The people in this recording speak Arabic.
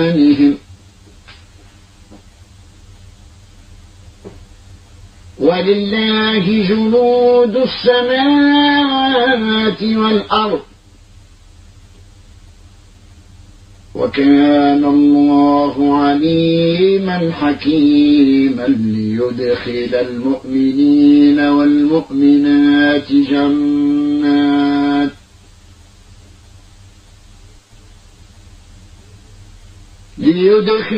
أيمانهم ولله جنود السماوات والأرض وكان الله عليما حكيما ليدخل المؤمنين والمؤمنات جنات